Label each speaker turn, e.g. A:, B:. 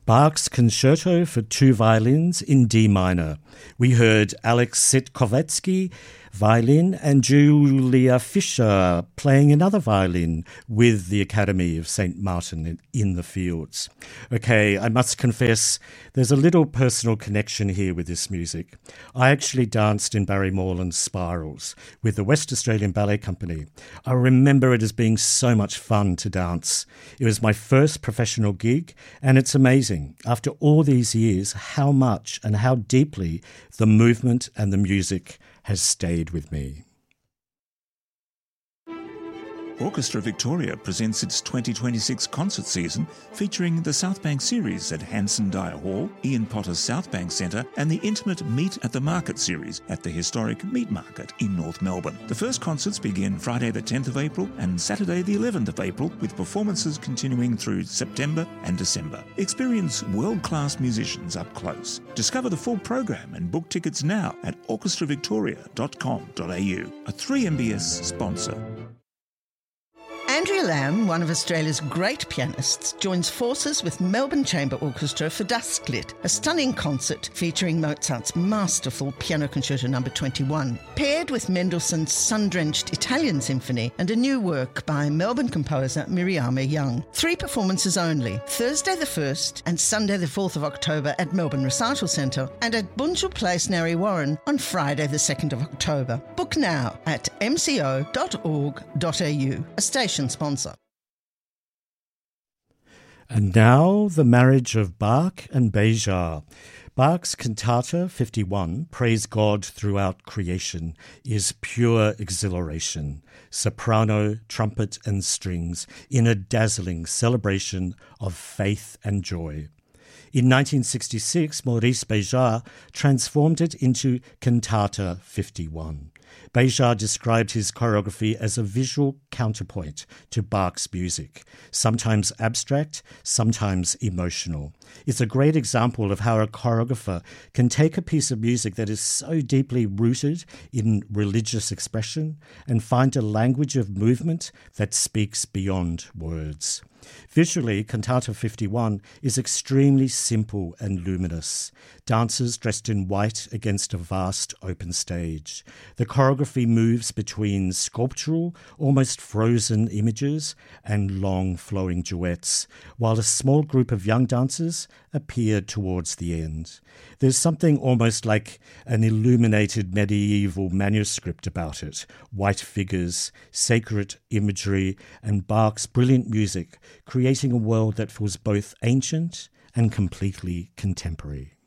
A: Bach's Concerto for Two Violins in D minor. We heard Alex Sitkovetsky, violin, and Julia Fischer playing another violin with the Academy of St. Martin in the Fields. Okay, I must confess, there's a little personal connection here with this music. I actually danced in Barry Morland's Spirals with the West Australian Ballet Company. I remember it as being so much fun to dance. It was my first professional gig, and it's amazing, after all these years, how much and how deeply the movement and the music has stayed with me.
B: Orchestra Victoria presents its 2026 concert season featuring the South Bank series at Hanson Dyer Hall, Ian Potter's South Bank Centre and the intimate Meet at the Market series at the historic Meat Market in North Melbourne. The first concerts begin Friday the 10th of April and Saturday the 11th of April, with performances continuing through September and December. Experience world-class musicians up close. Discover the full program and book tickets now at orchestravictoria.com.au, a 3MBS sponsor.
C: Andrea Lamb, one of Australia's great pianists, joins forces with Melbourne Chamber Orchestra for Dusklit, a stunning concert featuring Mozart's masterful Piano Concerto No. 21, paired with Mendelssohn's sun-drenched Italian Symphony and a new work by Melbourne composer Miriama Young. 3 performances only, Thursday the 1st and Sunday the 4th of October at Melbourne Recital Centre and at Bunjil Place, Narre Warren on Friday the 2nd of October. Book now at mco.org.au, a station sponsor.
A: And now the marriage of Bach and Béjart. Bach's Cantata 51, Praise God Throughout Creation, is pure exhilaration, soprano, trumpet and strings in a dazzling celebration of faith and joy. In 1966, Maurice Béjart transformed it into Cantata 51. Béjart described his choreography as a visual counterpoint to Bach's music, sometimes abstract, sometimes emotional. It's a great example of how a choreographer can take a piece of music that is so deeply rooted in religious expression and find a language of movement that speaks beyond words. Visually, Cantata 51 is extremely simple and luminous. Dancers dressed in white against a vast open stage. The choreography moves between sculptural, almost frozen images and long flowing duets, while a small group of young dancers appear towards the end. There's something almost like an illuminated medieval manuscript about it. White figures, sacred imagery, and Bach's brilliant music, creating a world that feels both ancient and completely contemporary.